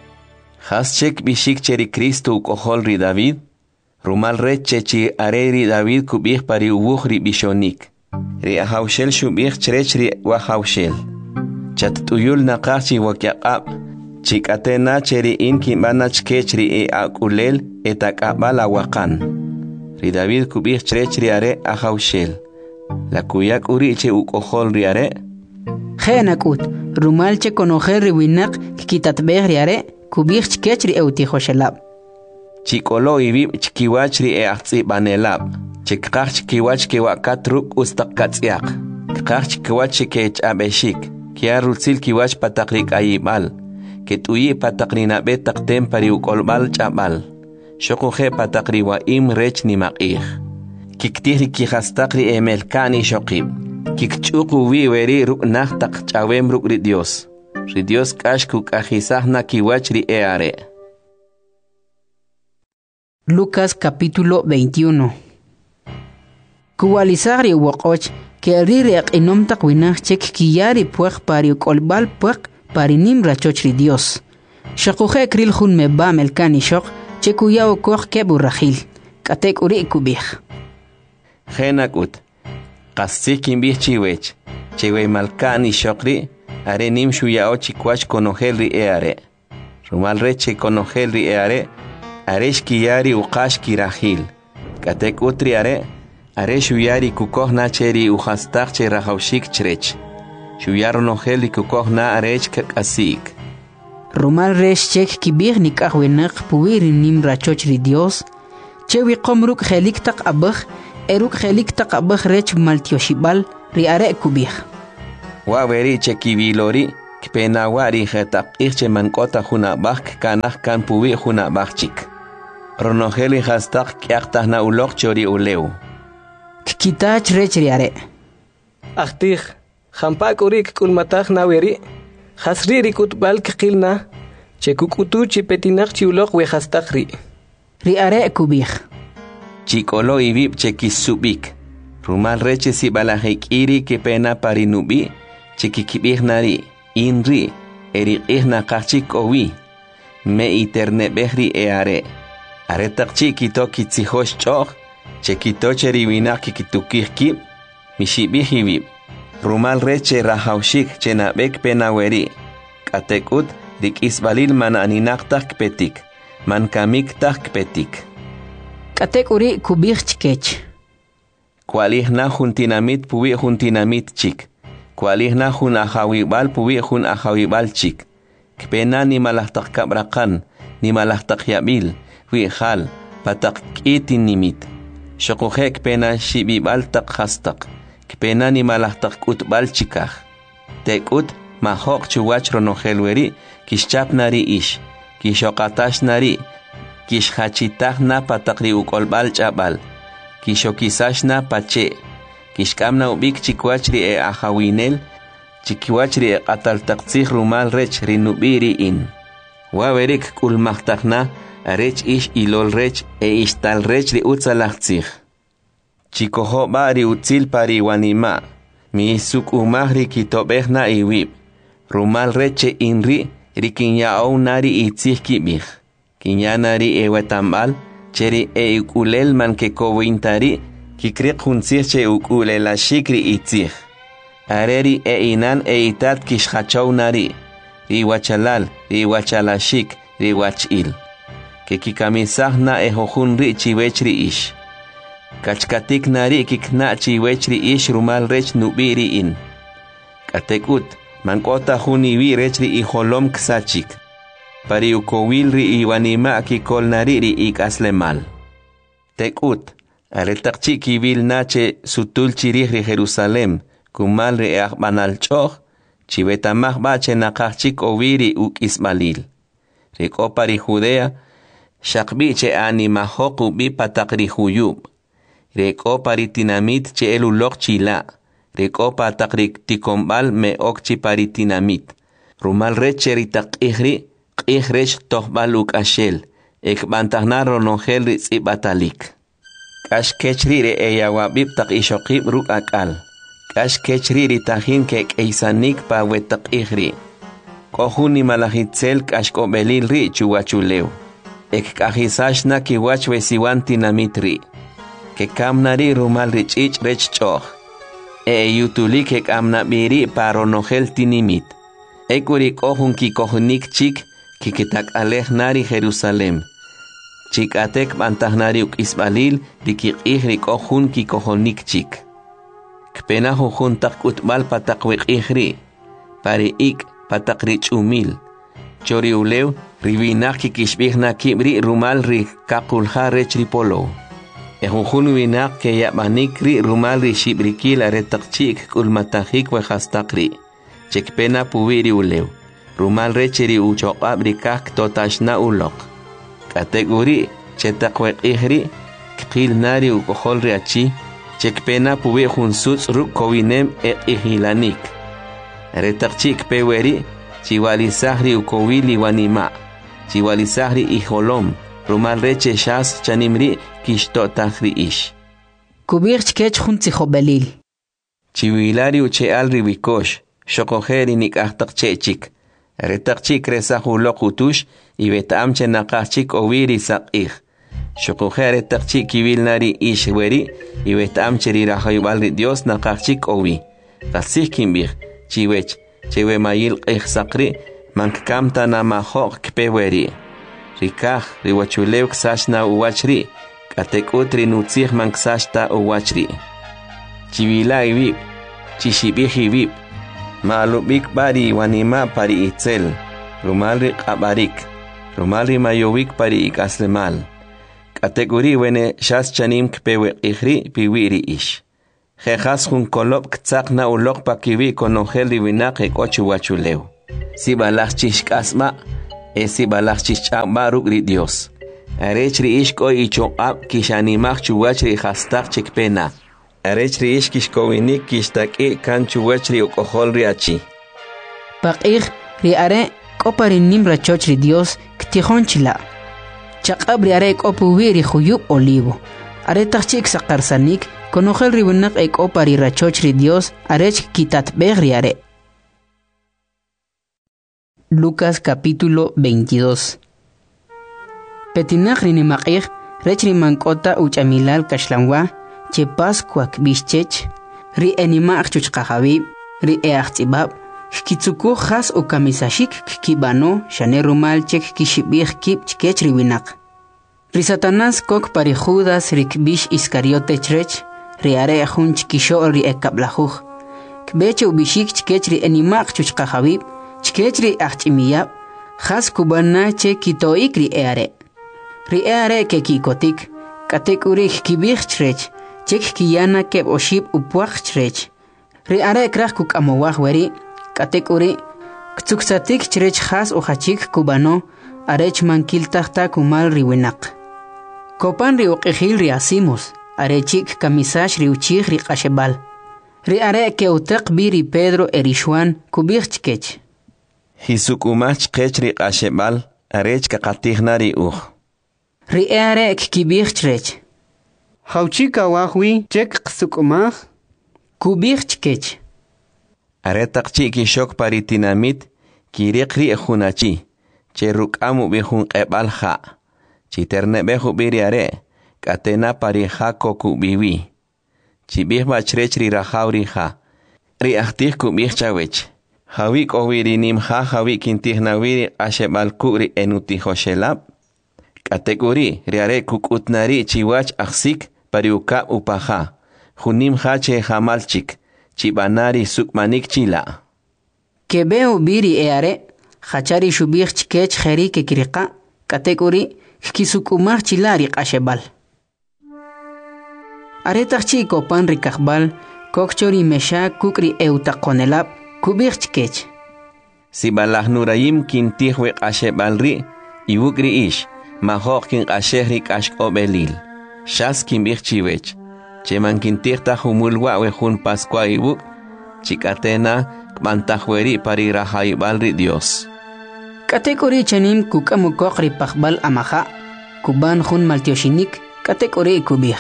Has chek bishik cheri Cristo kohol ri David. Rumal reche chi are ri David kubir pari uwuh ri bishonik. Ri ahaushel shubir chrech ri wahaushel. Chat tuyul naqachi wakyaqab. Chikatena cheri in kimbana chkechri e akulel etakabala wakan. Ri David kubih chrechri are ahaushel. La kuyak uriche ukohol riare. Genakut, rumalche konojer riwinak kitatbeh riare, kubih chkechri eutihoshelab. Chikolo ibib chkiwachri e ahtsi banelab. Chikach chkiwach kiwakatruk ustakatsiak. Kach chkiwach kech abeshik. Kia rutzil kiwach pataklik ayibal. Que tuyi patakrina betak tempari ukolbal chabal. Shokoje patakri wa im rech ni maqih. Kiktiri kihastakri emelkani shokib. Kikchuku wi weri ruk nachtak chawem ruk ri Dios. Ri Dios kashkuk ajisahna kiwachri eare. Lucas capítulo veintiuno. Kuwalisari wakoch que rirek inom takwinach chek kiyari puech pari ukolbal puech parinim rachochri Dios. Shakuje kril jun meba melkani shok, chekuya o koch keburrahil. Katek uri kubih. Genakut. Kastikin bih chiwech. Chewe malkani shokri, are nim shuyao chikwach konohelri eare. Rumal reche konohelri eare, aresh kiyari uqash kirahil. Katek utri are, are shuyari kukoh na cheri uhastak che rahaushik chrech. Shuyaro noheli kukohna arech kakasik. Rumal resh chek kibir nikahwenak puwiri nim rachochri Dios. Chewi komruk helik tak abah, eruk helik tak abah rech maltioshibal ri are kubih. Wa veri chekibilori, kpenawari hetaq iche mankota huna bak kanah kan puwi huna bakchik ronogeli hastaq kyaqtah na ulok chori uleu Kitach rechriare Ahtih Hampak urik kulmatah naweri Hasri rikut bal kikilna Chekukutu chipetinak chiulok we hastakri Riare kubih Chikolo ibib chekisubik Rumal reche si balahik iri ke pena parinubi chikikibih nari inri erik ihna kachik owi me iterne behri eare aretak chikito kitsihosh choch chekito cheriwina kikitukih kib mishibih ibib Rumal reche rahaushik chenabek penaweri katekut dik isbalil man aninaktak petik man kamik tak petik Katek uri kubih chkech Kualihna juntinamit puwi juntinamit chik Kualihna jun ahawibal puwi jun ahawibal chik Kpena ni malahtak kabrakan ni malahtak yabil wi hal patak itin nimit Shokuhe kpena shibibal tak hastak Kpena ni malahtak utbal chikah Tekut mahok chuwach ronohelweri kishchap nari ish Kishokatash nari Kishhachitah na patakri ukolbal chabal Kishokisashna pache Kishkamna ubik chikwachri e ahawinel Chikwachri e ataltaktsih rumal rech rinubiri in Wawerik kulmahtakna arech ish ilol rech e ishtal rech ri utzalaktsih Chikoho bari utzil pari wanima Mi isuk umahri kitobehna iwib Rumal reche inri rikinyao nari itzih kibih Kinyanari e wetambal Cheri e ukulel man ke kowintari kikrik hunsir che ukulela shikri itzih. Areri e inan e itat kishhachow nari. Riwachalal, riwachalashik, riwachil. Ke kikamisah na e hohunri chiwechri ish. Kachkatik nari kikna chiwechri ish rumal rech nubiri in. Katekut, mankota huniwi rechri iholom ksachik. Pari ukowilri iwanima kikol nariri ikaslemal. Tekut, aretakchi kibil nache sutul chirihri Jerusalem, kumalri eakbanal choch, chivetamah bache nakachik oviri uk ismalil. Riko pari Judea, shakbiche animahoku bi patakri huyub. Riko pari tinamit che elulok chila. Riko patakri tikombal me okchi pari tinamit. Rumal recheri tak ihri, Qihresh tohbaluk ashel, ek bantahnaro nongel ritzi batalik. Kash kechrire e yawabib tak ishokib ruk akal. Kash kechriri tahin kek eisanik pa wetak ihri. Kohuni malahitzel kash kobelil ri chuwachuleu. Ek kahisashna kiwach wesiwan tinamitri. Ke kamnari rumal richich rech choch. E yutulik ek amnabiri paro nongel tinimit. Ekurik ohun ki kohunik chik, Kikitak alej nari Jerusalem. Chikatek bantahnari uk isbalil dikik ihri kohun ki kohonik chik. Kpena hujun tak utbal patakwik ihri. Pari ik patakrich umil. Chori ulew rivinak kikishbihna kibri rumal ri kakulha rechri polo. E hujun winak ke yabanik ri rumal ri shibrikil aretak chik kulmatahik wehastakri. Chekpena puwiri ulew. Rumal recheri ucho abrikak totashna ulok. Kategori chetakwek ihri kpil nari ukohol riachi chekpena puwe hunsuts ruk kowinem e ihilanik. Retakchi kpeweri chiwalisahri ukowili wanima. Chiwalisahri iholom. Rumal reche shas chanimri kishtotahri ish. Kubir chkech huntsiho belil. Chiwilari uche alri wikosh. Shokoheri nik ahtak chechik. Retakchik resahulok utush y betamche nakachik oviri sakih. Shokuhe retakchik kivilnari ishweri y betamche rirahaybalri Dios nakachik ovi. Kasih kimbih, chiwech, chewe mayil qih sakri, mankamta namahok kpeweri. Rikah riwachulew ksashna uwachri, katekutri nutzih manksashta uwachri. Chivila ivib, chishibih ivib. Malubik bari wanima pari itzel, rumalri qabarik, rumalri mayowik pari ikaslemal. Kategori wene shas chanim kpewe ihri piwiri ish. Jejas hun kolop ktzak na ulok pakiwi konongel riwinak ek ochu wachulew. Si balach chishkasma, e si balach chichamba ruk ri Dios. Arech ri ish ko ichokab kishanimach chuwach ri hastak chikpena. Arech ri ish kishkowinik kishtaki kan chuwach ri okohol ri achi. Paqih ri are koparin nimra choch ri Dios ktihon chila. Chaqab ri are kopuwi ri khuyub olivo. Are tachik sakarsanik konojel ri bunak e kopari rachoch ri Dios arech kitat begri are. Lucas capítulo veintidós. Petinach rinimaqih rech rimankota uchamilal kashlanwa che pascuac bischech ri enimach chuchqahabib ri eachtzibab kitsuku khas o kamisashik kibano shanerumal chek kishibih kib chkech riwinak ri Satanás kok pari Judas ri kbish Iscariote chrech ri are jun chkisho ri ekablajuj kbeche ubishik chkech ri enimach chuchqahabib chkech ri achtimiyab khas kubana che kitoik ri eare ri eare ke kikotik katek urik kibih chrech chek kiyana keb oshib upuach chrech ri are krach kuk amowah weri katek uri ktsuksatik chrech khas uhachik kubano arech mankil tahta kumal riwinak kopan ri uqihil ri asimos arechik kamisash ri uchih ri qashebal ri are ke utaq biri Pedro erishwan kubih chkech Hisukumach chkech ri qashebal arech kaqatihna ri uj ri are kibih chrech Hauchika wahwi chek qsukumah kubih chkech Aretaq chiki shok paritinamit kiriqri ejunachi che rukamu bihun qebal kha chiterne behu biri are katena pari khako kubiwi chibih bachrechri rahauri kha ri ahtih kubih chawech hawi kowiri nim kha hawi kintihnawiri ashebal kuri enuti hoshelab kategori ri are kukutnari chiwach aksik pariuka upaha junim hache hamalchik chibanari sukmanik chila kebeu biri eare khachari shubih chkech kheri ke kirqa kategori kisukumah chilari qashebal are tachi kopan rikahbal kokchori mesha kukri eutaqonelab kubih chkech sibalah nurayim kintihwe qashebal ri iwukri ish mahok kin qashehri qashqobelil shas kimbih chiwech Cheman kintihta humulwa wejun Pascua ibuk chikatena kmantajweri pari rahaibal ri Dios. Kategori chanim kukamukok ri pakbal amaha kuban jun maltioshinik kategori kubih.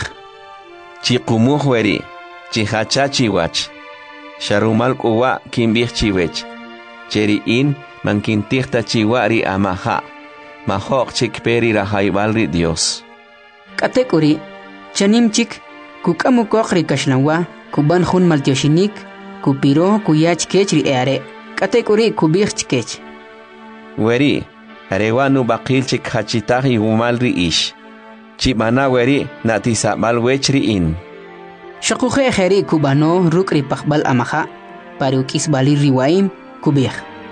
Chikumuhweri chihacha chiwach sharumal kuwa kimbih chiwech cheri in man kintihta chiwari amaha mahok chikperi rahaibal ri Dios. Kategori chanim chik kukamu kokri kashlawa kuban jun maltioshinik kupiro kuyach kechri eare kategori kubih chkech weri arewanu baqil chik hachitahi umal ri ish chibana weri natisa mal wechri in shaquje kheri kubano rukri pakbal amaha parukis bali riwaim kubih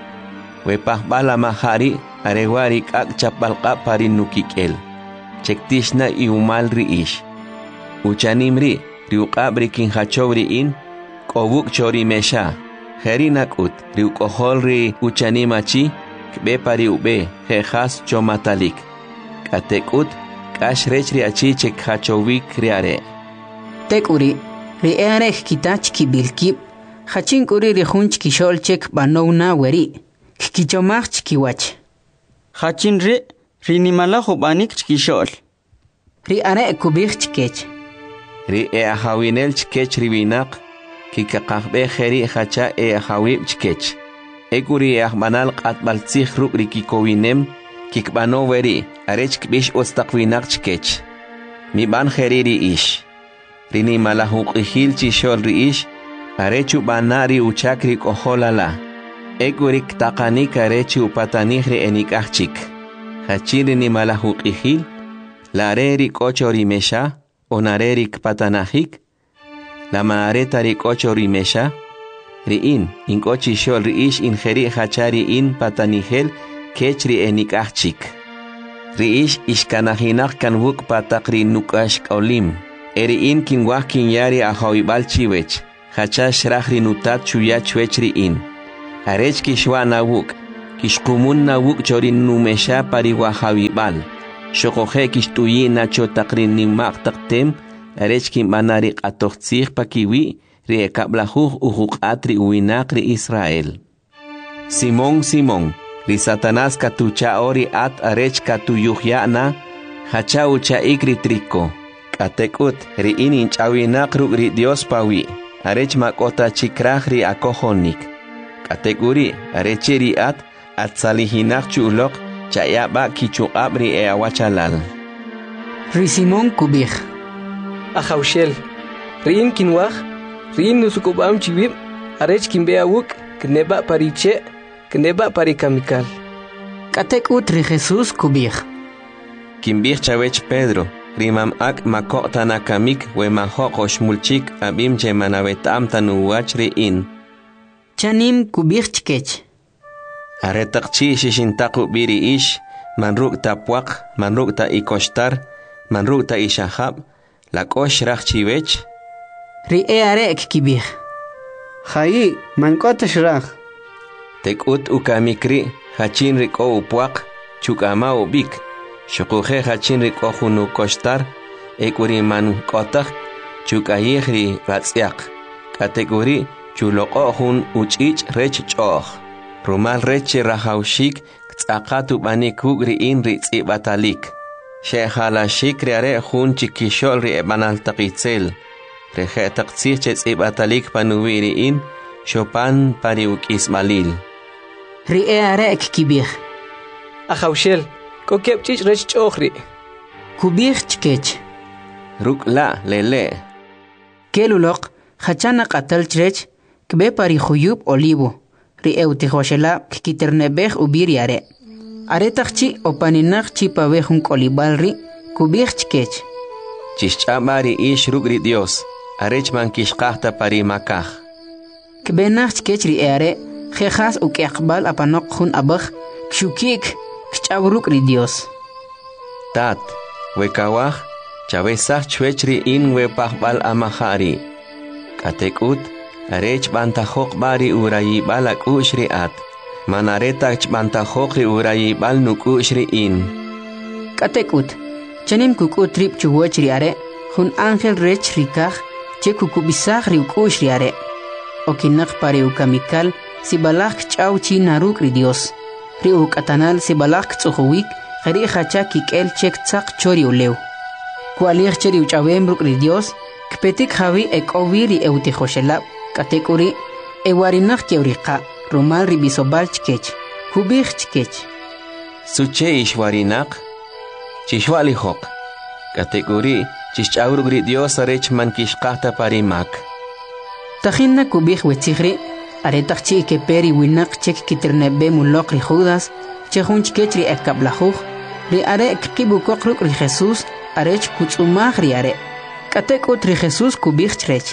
we pakbal amahari arewari kak chapalqa parinukikel chektishna iumal ri ish Uchanimri, riuqabri kin hachobri in, kobuk chori mesha, herinakut, riukoholri uchanimachi, kbepari ube, hejas chomatalik. Katekut, kashrechri achi chek hachowik riare. Tekuri, riare kitach kibilkib, hachinkuri rihunch kishol chek banowna weri, kichomach kiwach. Hachinri, rinimala hubanik kishol. Riare kubich chkech. Ri e ahawinel chkech riwinak kikaqaqbe kheri khacha e ahawib chkech eguri e ahmanal qatbal tsikh ruk rikikowinem kikbano weri arech kbish ostaqwinak chkech mi ban kheri ri ish rini malahu qihil chishol ri ish arechu banari uchakri koholala eguri ktaqani karechu patani khri enikachik khachiri ni malahu qihil la reri kochori mesha onarerik patanahik la maareta rik ocho rimesha riin in kochi shol riish in kheri hachari in patanihel kechri enikachik riish ishkanahinak kan wuk patakri nukash olim eri in kin wah kin yari ahawibal chiwech hacha shrahri nutat chuya chwechri in arech kishwa nawuk kishqumun nawuk chorin numesha pariwa hawibal shoqoje kishtuyi nacho taqrin nimaq taqtem arech kimbanari qatoqtsig pakiwi ri kablahuj uhuqat ri uwinaq ri Israel. Simón Simón ri Satanás katucha ori at arech katuyuhyana hacha ucha ikri triko katekut ri inin chawinaq ruk ri Dios pawi arech makota chikraj ri akojonik katekuri areche ri at at salihinaq chulok chayaba kichuqab ri eawachalal. Ri Simón kubij Ajaushel rin kinwaj rin nusukubam chiwib arech kimbeawuk kneba pariche kneba parikamikal. Katekut ri Jesús kubij Kimbij chawech Pedro rimam ak makota nakamik we mahoqosh mulchik abim che manavetam tanuwach ri in. Chanim kubij chkech Aretaqchi shishintaqu biri ish manruk tapwaq manruk ta ikoshtar manruk ta ishahab lakosh raj chiwech ri e arek kibij Hayi, mankota shraj. tekut ukamikri hachin riko upwaq chukama ubik shuquje hachin riko hunu koshtar ekuri man kotaj chukayij ri ratz'yaq kategori chuloqo hun uch'ich rech ch'oj rumal rech rahawshik tz'aqat ub'anikuk ri in ri tz'ibatalik she'jalashik ri are jun chikixol ri ebanal taqitzel ri je'taqtzij che tz'ibatalik panuwi ri in xopan pari uk'ismalil ri e arek kibij Ajaushel kokepchich rech ch'ojri kubij chkech ruk la lele keluloq hachana qatal chrech kbe pari khuyub olivo ri eutijoshela kiternebej ubir yare aretaqchi opaninaq chipabej un kolibal ri kubij chkech chishch'aba ri ish ruk ri Dios arech man kishqajta pari makaj kbenaq chkech ri are jejas uk'aqbal apanoq jun abaj kshukik kch'abruk ri Dios tat wekawaj chabesaj chwech ri in we pajbal amajari katekut arech bantajoq bari urayibal ak'ush ri at manaretach bantajoq ri urayibal nuk'ush ri in katekut chanim kukut rib chuwech ri are jun ángel rech rikaj che kukubisaj ri uk'ush ri are okinaq pari ukamikal sibalaj ch'aw chi naruk ri Dios ri uk'atanal sibalaj tz'ujuwik qari hacha kik'el chek tzaq chori ulew kualij che ri uch'awem ruk ri Dios kpetik javi ek'owi ri eutijoshela katekuri ewarinaq kewriqa rumal ri bisobal chkech kubij chkech suche ishwarinaq chishwalijoq katekuri chishch'awruk ri Dios arech man kishqajta pari mak tajinna kubij wetzijri aretaqchi keperi winaq chek kiternebe muloq ri Judas che jun chkech ri ekablajuj ri are kibukoq ruk ri Jesús arech kutz'umaj ri are katekut ri Jesús kubij chrech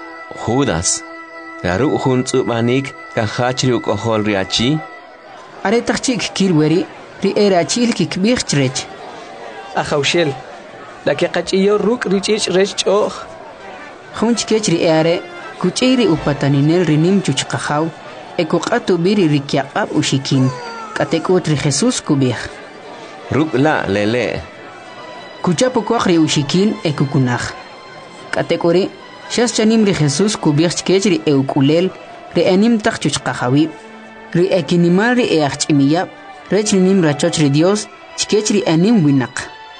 Judas garu jun tz'ub'anik kajach ri uk'ojol ri achi aretaqchi kirweri ri erachil kikbij chrech Ajaushel la que qach'iyo ruk ri ch'ich rech ch'oj jun chkech ri are kuch'iri upataninel rinim chuchqajaw ekuq'atu biri ri kyaq'ab ushikin katekut ri Jesús kubij ruk la lele kuchapukuaq ri ushikin ekukunaj katekuri shas chanim ri Jesús kubij chkech ri eukulel ri enim taq chuchqajawi ri ekinimal ri each'imiyab rech rinim rachoch ri Dios chkech ri enim winaq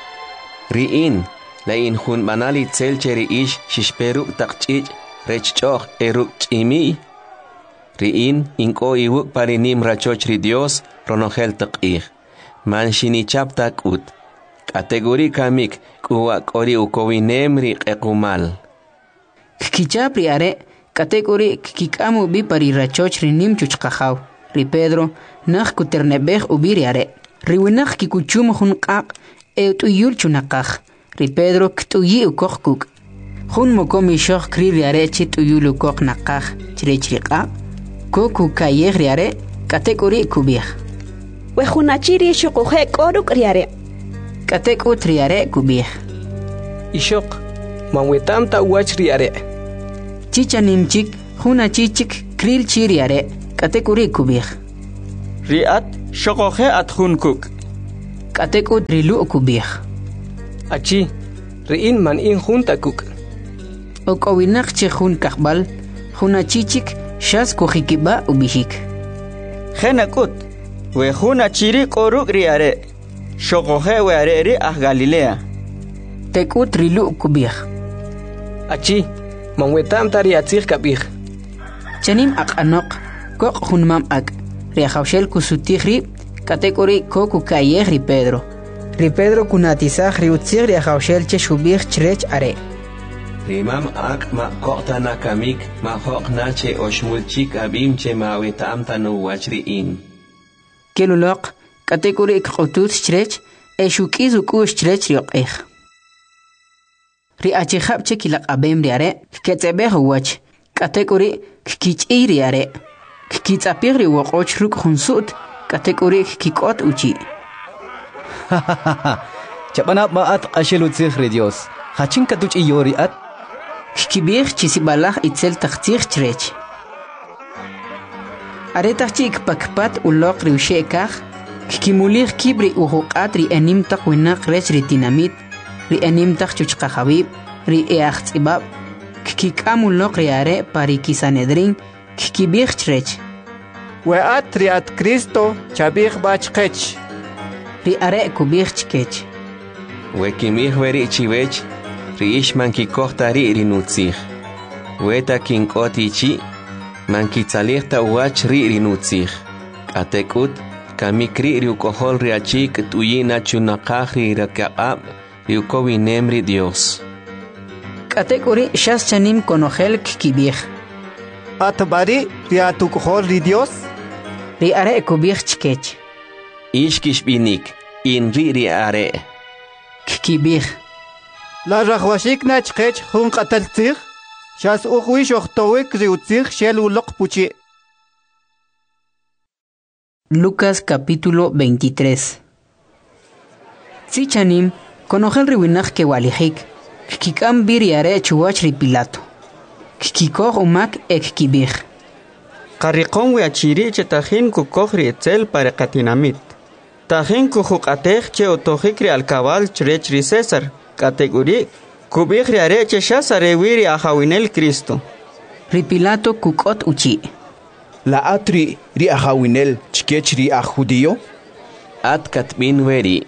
ri in la in jun banali tzel che ri ish shishperuk taq ch'ich rech ch'oj eruk ch'imi ri in ink'o iwuk pari nim rachoch ri Dios ronojel taq'ij man shinichap tak'ut kategori kamik k'uwa k'ori ukowinem ri q'equmal kichap ri are kategori kik'amu bi pari rachoch ri nim chuchqajaw ri Pedro naj kuternebej ubi ri are ri winaq kikuchum jun q'aq eut'uyul chunaqaj ri Pedro kt'uyi ukoq kuk jun mokom ixoj kri ri are chi t'uyul ukoq naqaj chirech ri q'aq ko kukayej ri are kategori kubij wejunachiri shuquje k'oruk ri are katekut ri are kubij Ishoq manwetam ta wach ri are chicha nimchik juna chichik kril chi ri are katekuri kubih. Riat shokohe at hunkuk. Katekut rilu kubih. Achi, riin man in junta kuk. Okawinak che hun kakbal, hunachichik shas kuhikiba ubihik. Genakut, we hunachiri koruk riare. Shokohe we areri ah Galilea. Tekut rilu kubih. Achi, manwetam tari atzir kabih. Chanim ak anok, kok hunmam ak. Riahaushel kusutihri, katekuri koku kayeh ri Pedro. Ri Pedro kunatisah riutzir riahaushel che shubih chrech are. Rimam ak ma kota na kamik ma hok na che oshmulchik abim che ma wetam tanu wachriin. Kelulok, katekuri kotut chrech, e shukiz ukush chrech riokeh. Ri achihab che kilak abem riare, ketzebeh wach, katekuri kich'i riare. Kitsapir riwokoch ruk hunsut, katekuri kikot uchi. Chapanap maat ashelutzih ri Dios. Hachin katuch iyori at. Kibir chisibalach itzel tachtir chrech. Aretach ik pakpat ulok riushe kach, kimulir kibri uhukat ri enim tak winak rech ri dinamit, ri enim tak chuchkahabib, ri eachts ibab, kikam ulok riare pari kisanedrin, kibir chrech. Weat riat Cristo chabir bachkech. Ri are kubir chkech. We kimih veri chivech, riish man kikohtari rinutzih. Weta kinkotichi, man kitzalihta uach ri rinutzih. Atekut, kamikri riukohol riachik tuyina chunakah ri rakabab, riukowinem ri Dios. Katekuri shas chanim konogel kibir. Atbari riatukohol ri Dios. Ri are kubir chkech. Ishkish binik, in ri ri are. Kibir. La rahwashik na chkech hun qataltzir. Shas ukhwish ochtowik riutzir shel ulok puchi. Lucas capítulo veintitrés. Sichanim, conogel riwinach que walijik. Kikam bir yare chuach ri Pilato. Kikikoh umak ek kibir. Qarriqon we achiri che tajin kukohri etzel para katinamit. Tajin kuhukatej che otojikri alcabal chrechri César. Kategori kubihri are che shasare wiri ahawinel Cristo. Ri Pilato kukot uchi. La atri ri ahawinel chkech ri ah judío. At katbin weri.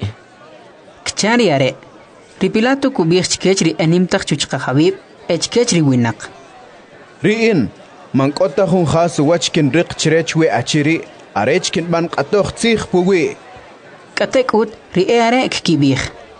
Kchari are. Ri Pilato kubih chkech ri enimtach chuchka habib, echkech ri winak. Ri in. Man kota hun khas wachkin riq chrech we achiri arechkin ban qatoh tsikh puwi. Katekut ri are kibir.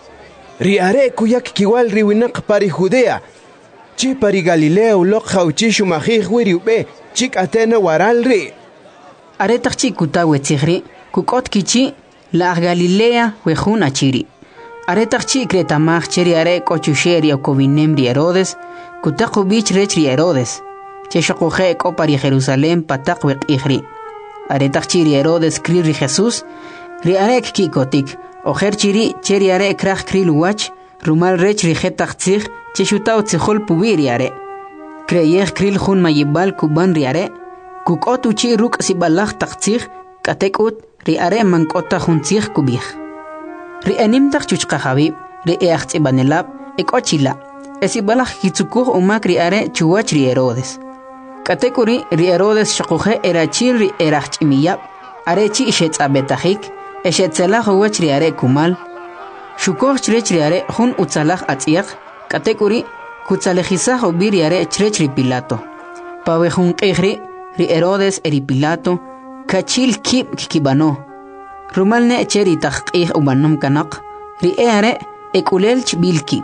Ri are kuyak kiwal ri winak pari Judea. Chi pari Galilea ulok khawchi shumakhih wiri ube chik atena waral ri. Are tachi kutawe tsikhri kukot kichi la Galilea we hun achiri. Are tachi kretamach cheri are kochusheri okobinem ri Herodes kutaqu bich rech ri Herodes. Cheshokuhe ko pari Jerusalem patak wek ihri. Are tachi Herodes kri ri Jesus ri arek kikotik. Ojer chiri cheri are krach kri luwach rumal rech ri hetachtzig cheshutao tsikhol pubiri are. Kreyeh kril hun mayibal kuban ri are. Kukot uchi ruk sibalach tachtzig katekut ri are mankota huntzig kubih. Ri enimtach chuchka habib ri eachts ibanelab ekochila. Esibalach kitsukuh umak ri are chuwach ri Herodes. Katekuri ri Herodes shakuhe erachir ri erach imiyab. Arechi ishet abetajik. Eshetzelach uwach ri are kumal. Shukoh chrech ri are hun utzalach atziak. Katekuri kutzalejizach ubir ri are chrech ri Pilato. Pawe hun kehri ri Herodes eri Pilato. Kachil kib kikibano. Rumal ne cheri tachqih ubanum kanak. Ri are ekulelch bilki.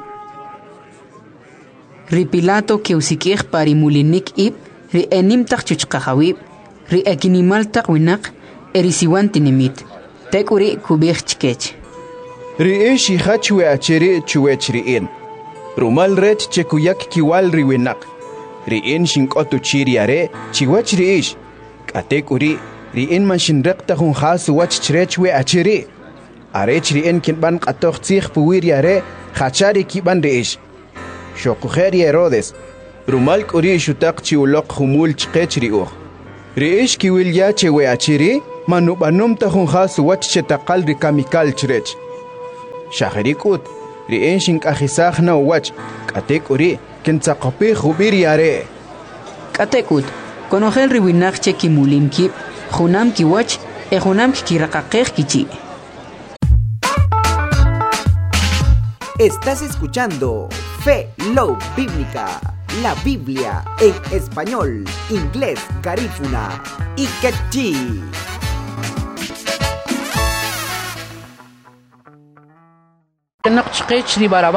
Ri Pilato ke usikih pari mulinik ib. Ri enim tak chuchkahawib. Ri ekinimal tak winak. Eri siwantinimit. Tekuri kubih chkech. Ri ishi hachwe achiri chuwech ri in. Rumal rech chekuyak kiwal ri winak. Ri in shinkotu chiri are chiwach ri ish. Katekuri ri in man shinrekta hun khas wach chrechwe achiri. Arech ri in kinban qatoh tsikh puwiri are khachari kiban ri ish. Shokuher Herodes. Rumal kuri shutak chiulok humul chkech ri uh. Riish kiwilya chewe achiri, manubanum tahunjas wach chetakal rikamikal chrech. Shaherikut, rien shinkajisaj na wach, katek uri, kentzaqapi jubir yare. Katekut, konojel riwinak chekimulim kip, junam kiwach, e junam kirakakej kichi. Estás escuchando Fe Love Bíblica, la Biblia en español, inglés, garífuna y quechí.